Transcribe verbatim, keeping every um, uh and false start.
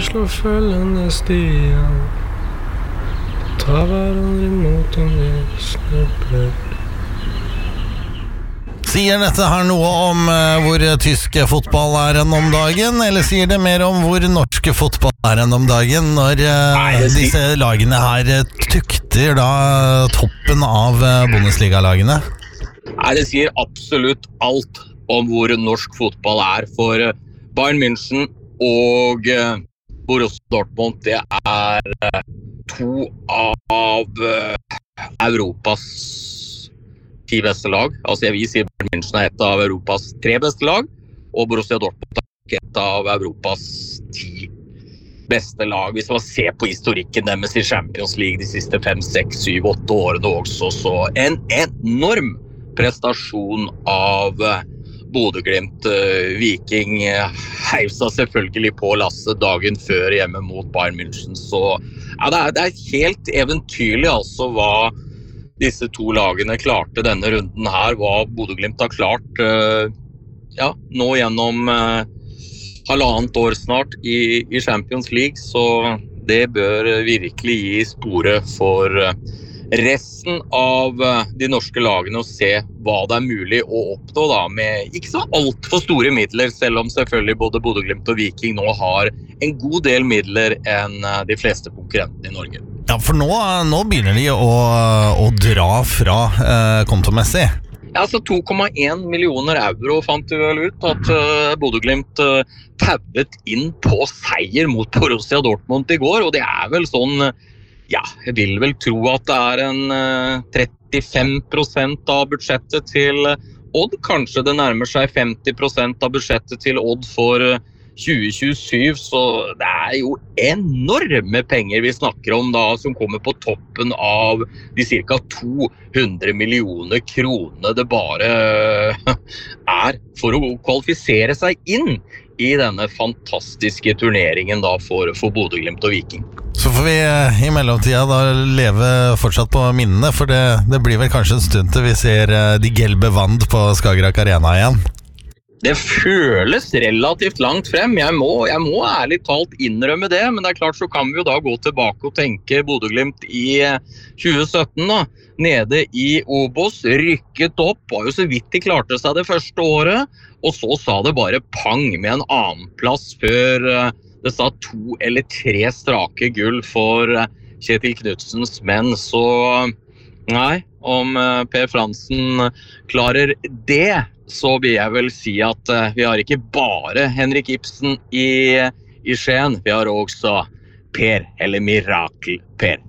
slår følgende stier, tar hverandre imot om vi snubler. Sier dette her noe om uh, hvor tysk fotball er enn om dagen, eller sier det mer om hvor norsk fotball er enn om dagen, når uh, Nei, sier... disse lagene her tukter da toppen av uh, Bundesliga-lagene? Nei, det sier absolutt alt om hvor norsk fotball er, for uh, Bayern München og uh, Borussia Dortmund, det er uh, to av uh, Europas ti beste lag. Altså jeg vil si Bayern München er et av Europas tre beste lag, og Borussia Dortmund er et av Europas ti beste lag. Hvis man ser på historikken deres i Champions League de siste fem, seks, syv, åtte årene også, så en enorm prestasjon av Bodø/Glimt. Viking heiv seg selvfølgelig på lasset dagen før hjemme mot Bayern München, så ja, det er, det er helt eventyrlig altså hva disse to lagene klarte denne runden her, hva Bodø/Glimt har klart uh, ja, nå gjennom uh, halvannet år snart i, i Champions League, så det bør virkelig gi spore for uh, resten av uh, de norske lagene å se hva det er mulig å oppnå da, med ikke så alt for store midler, selv om selvfølgelig både Bodø/Glimt og Viking nå har en god del midler enn uh, de fleste konkurrentene i Norge. Ja, for nå, nå begynner de å, å dra fra eh, kontomessig. Ja, altså to komma én millioner euro fant vi vel ut at uh, Bodø/Glimt uh, tauet inn på seier mot Borussia Dortmund i går, og det er vel sånn, ja, jeg vil vel tro at det er en uh, trettifem prosent av budsjettet til Odd, kanskje det nærmer seg femti prosent av budsjettet til Odd for uh, tjue tjuesyv, så det er jo enorme penger vi snakker om da, som kommer på toppen av de cirka to hundre millioner kroner det bare er for å kvalifisere seg inn i denne fantastiske turneringen da for, for Bodø/Glimt og Viking. Så får vi i mellomtida da leve fortsatt på minnene, for det, det blir vel kanskje en stund til vi ser de gelbe vand på Skagerrak Arena igjen. Det føles relativt langt frem, jeg må, jeg må ærlig talt innrømme det, men det er klart så kan vi jo da gå tilbake og tenke Bodø/Glimt i tjue sytten da, nede i Obos, rykket opp, var jo så vidt de klarte seg det første året, og så sa det bare pang med en annen plass før det sa to eller tre strake gull for Kjetil Knudsens menn, så nei, om Per Fransen klarer det, så vil jeg vel si at uh, vi har ikke bare Henrik Ibsen i, i Skien, vi har også Per, eller Mirakel Per.